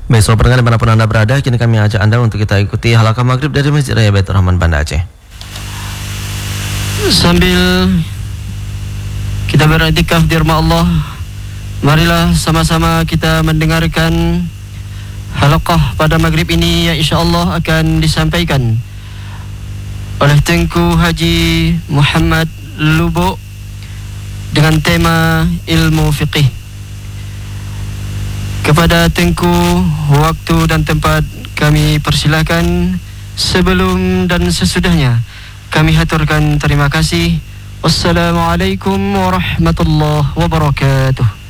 Baik, sobat pendengar dimanapun Anda berada, kini kami ajak Anda untuk kita ikuti halaqah maghrib dari Masjid Raya Baitur Rahman Banda Aceh. Sambil kita beriktikaf di rumah Allah, marilah sama-sama kita mendengarkan halaqah pada maghrib ini yang insyaAllah akan disampaikan oleh Tengku Haji Muhammad Lubuk dengan tema ilmu fiqih. Kepada Tengku, waktu dan tempat kami persilakan. Sebelum dan sesudahnya kami haturkan terima kasih. Wassalamualaikum warahmatullahi wabarakatuh.